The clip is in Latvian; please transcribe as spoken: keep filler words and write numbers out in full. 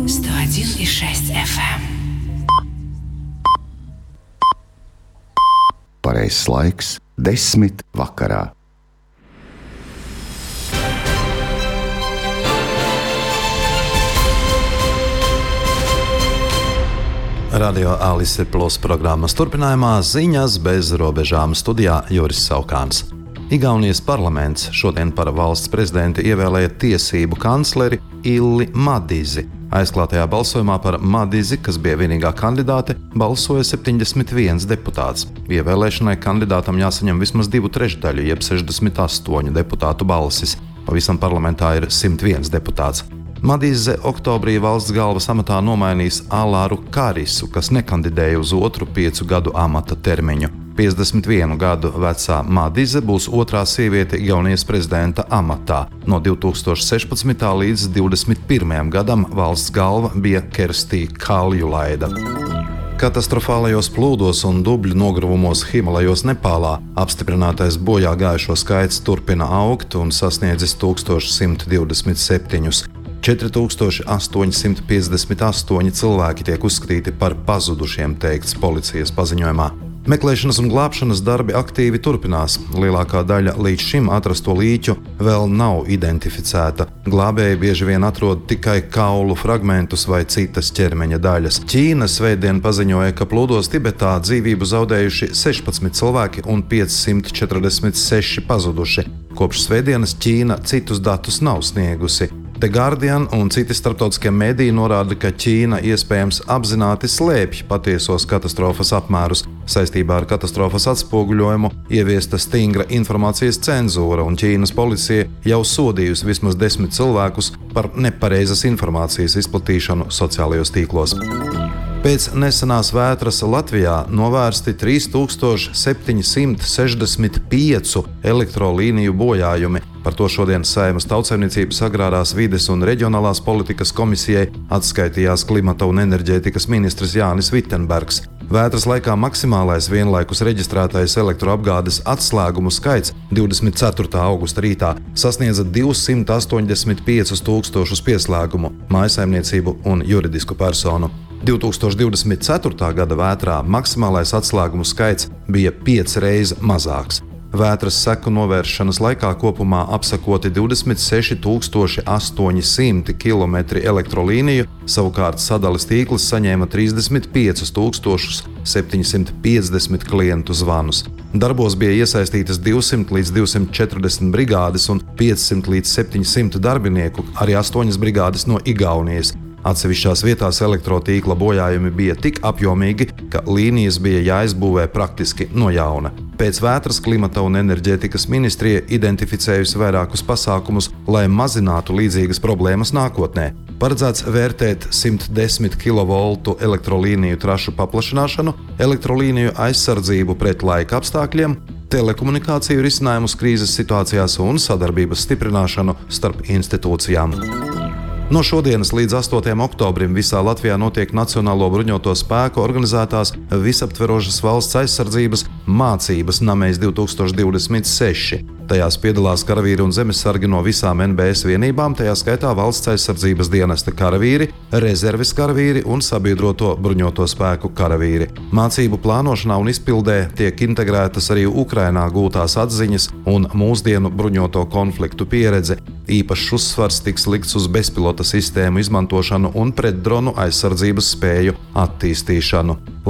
сто один и шесть эф эм. Pareizais laiks - desmit vakarā. Radio Alice Plus programmas turpinājumā ziņas bez robežām studijā Juris Saukāns. Igaunijas parlaments šodien par valsts prezidentu ievēlēja tiesību kancleri Illi Madizi. Aizklātajā balsojumā par Madizi, kas bija vienīgā kandidāte, balsoja septiņdesmit viens deputāts. Ievēlēšanai kandidātam jāsaņem vismaz divu trešdaļu, jeb sešdesmit astoņu deputātu balsis. Pavisam parlamentā ir simt viens deputāts. Madize oktobrī valsts galvas amatā nomainīs Alāru Karisu, kas nekandidēja uz otru piecu gadu amata termiņu. piecdesmit vienu gadu vecā Madize būs otrā sieviete Igaunijas prezidenta amatā. No divi tūkstoši sešpadsmitā līdz divdesmit pirmajam gadam valsts galva bija Kerstī Kaljulaida. Katastrofālajos plūdos un dubļu nogruvumos Himalajos Nepālā apstiprinātais bojā gājušo skaits turpina augt un sasniedzis simt divdesmit septiņus. četri tūkstoši astoņi simti piecdesmit astoņi cilvēki tiek uzskatīti par pazudušiem, teikts policijas paziņojumā. Meklēšanas un glābšanas darbi aktīvi turpinās. Lielākā daļa līdz šim atrasto līķu vēl nav identificēta. Glābēji bieži vien atrod tikai kaulu fragmentus vai citas ķermeņa daļas. Ķīna svētdien paziņoja, ka plūdos Tibetā dzīvību zaudējuši sešpadsmit cilvēki un piecsimt četrdesmit seši pazuduši. Kopš svētdienas Ķīna citus datus nav sniegusi. The Guardian un citi starptautiskie mediji norāda, ka Ķīna iespējams apzināti slēpj patiesos katastrofas apmērus. Saistībā ar katastrofas atspoguļojumu ieviesta stingra informācijas cenzūra, un Ķīnas policija jau sodījusi vismaz desmit cilvēkus par nepareizas informācijas izplatīšanu sociālajos tīklos. Pēc nesenās vētras Latvijā novērsti trīs tūkstoši septiņi simti sešdesmit pieci elektrolīniju bojājumi. Par to šodien Saeimas Tautsaimniecības agrārās vides un reģionālās politikas komisijai atskaitījās klimata un enerģētikas ministrs Jānis Vitsenbergs. Vētras laikā maksimālais vienlaikus reģistrētais elektroapgādes atslēgumu skaits divdesmit ceturtā augusta rītā sasniedza divsimt astoņdesmit piecus tūkstošus pieslēgumu mājsaimniecību un juridisku personu. divi tūkstoši divdesmit ceturtā gada vētrā maksimālais atslēgumu skaits bija pieci reizes mazāks. Vētras seku novēršanas laikā kopumā apsakoti divdesmit seši tūkstoši astoņi simti kilometri elektrolīniju, savukārt sadales tīkls saņēma trīsdesmit piecus tūkstošus septiņsimt piecdesmit klientu zvanus. Darbos bija iesaistītas divsimt līdz divsimt četrdesmit brigādes un piecsimt līdz septiņsimt darbinieku, arī astoņas brigādes no Igaunijas. Atsevišķās vietās elektrotīkla bojājumi bija tik apjomīgi, ka līnijas bija jāizbūvē praktiski no jauna. Pēc vētras klimata un enerģētikas ministrija identificējusi vairākus pasākumus, lai mazinātu līdzīgas problēmas nākotnē. Paredzēts vērtēt simt desmit kilovoltu elektrolīniju trašu paplašināšanu, elektrolīniju aizsardzību pret laika apstākļiem, telekomunikāciju risinājumus krīzes situācijās un sadarbības stiprināšanu starp institūcijām. No šodienas līdz astotajam oktobrim visā Latvijā notiek Nacionālo bruņoto spēku organizētās visaptverošas valsts aizsardzības mācības Nameis divi tūkstoši divdesmit seši. Tajās piedalās karavīri un zemesargi no visām N B S vienībām, tajā skaitā valsts aizsardzības dienesta karavīri, rezerves karavīri un sabiedroto bruņoto spēku karavīri. Mācību plānošanā un izpildē tiek integrētas arī Ukrainā gūtās atziņas un mūsdienu bruņoto konfliktu pieredze. Īpašs uzsvars tiks likts uz bezpilota sistēmu izmantošanu un pretdronu aizsardzības spēju attīstīšanu.